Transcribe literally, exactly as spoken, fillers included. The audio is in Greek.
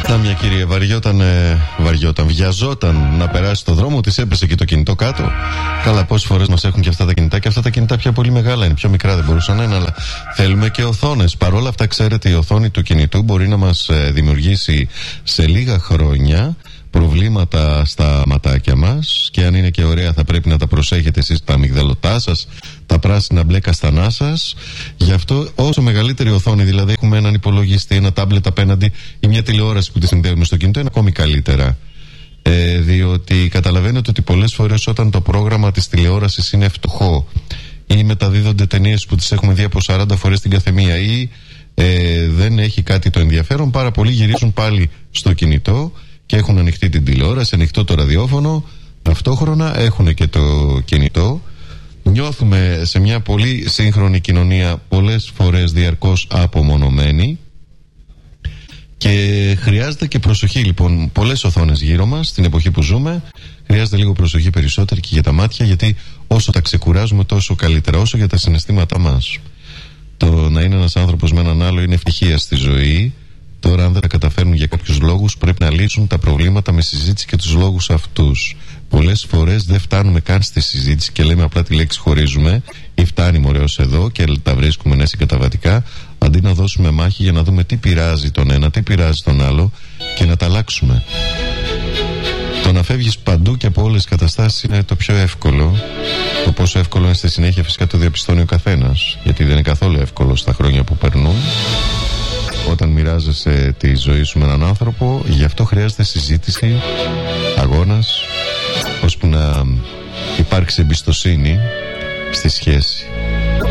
Να μια κυρία βαριόταν, ε, βαριόταν, βιαζόταν να περάσει το δρόμο, της έπεσε και το κινητό κάτω. Καλά, πόσες φορές μας έχουν και αυτά τα κινητά, και αυτά τα κινητά πια πολύ μεγάλα είναι, πιο μικρά δεν μπορούσαν να είναι, αλλά θέλουμε και οθόνες. Παρ' όλα αυτά, ξέρετε, η οθόνη του κινητού μπορεί να μας ε, δημιουργήσει σε λίγα χρόνια προβλήματα στα ματάκια μας, και αν είναι και ωραία θα πρέπει να τα προσέχετε εσείς, τα αμυγδαλωτά σας, τα πράσινα μπλε καστανά σας. Γι' αυτό όσο μεγαλύτερη οθόνη, δηλαδή έχουμε έναν υπολογιστή, ένα τάμπλετ απέναντι ή μια τηλεόραση που τη συνδέουμε στο κινητό, είναι ακόμη καλύτερα. Ε, διότι καταλαβαίνετε ότι πολλές φορές όταν το πρόγραμμα της τηλεόρασης είναι φτωχό ή μεταδίδονται ταινίες που τις έχουμε δει από σαράντα φορές την καθεμία, ή ε, δεν έχει κάτι το ενδιαφέρον, πάρα πολλοί γυρίζουν πάλι στο κινητό και έχουν ανοιχτή την τηλεόραση, ανοιχτό το ραδιόφωνο, ταυτόχρονα έχουν και το κινητό. Νιώθουμε σε μια πολύ σύγχρονη κοινωνία πολλές φορές διαρκώς απομονωμένοι, και χρειάζεται και προσοχή. Λοιπόν, πολλές οθόνες γύρω μας στην εποχή που ζούμε, χρειάζεται λίγο προσοχή περισσότερη και για τα μάτια, γιατί όσο τα ξεκουράζουμε τόσο καλύτερα, όσο για τα συναισθήματά μας. Το να είναι ένας άνθρωπος με έναν άλλο είναι ευτυχία στη ζωή. Τώρα, αν δεν τα καταφέρνουν για κάποιους λόγους, πρέπει να λύσουν τα προβλήματα με συζήτηση και τους λόγους αυτούς. Πολλές φορές δεν φτάνουμε καν στη συζήτηση και λέμε απλά τη λέξη χωρίζουμε, ή φτάνει μωρέως εδώ, και τα βρίσκουμε ναι συγκαταβατικά, αντί να δώσουμε μάχη για να δούμε τι πειράζει τον ένα, τι πειράζει τον άλλο, και να τα αλλάξουμε. Το να φεύγεις παντού και από όλες τις καταστάσεις είναι το πιο εύκολο. Το πόσο εύκολο είναι στη συνέχεια φυσικά το διαπιστώνει ο καθένας, γιατί δεν είναι καθόλου εύκολο στα χρόνια που περνούν όταν μοιράζεσαι τη ζωή σου με έναν άνθρωπο. Γι' αυτό χρειάζεται συζήτηση, αγώνας, ώσπου να υπάρξει εμπιστοσύνη στη σχέση.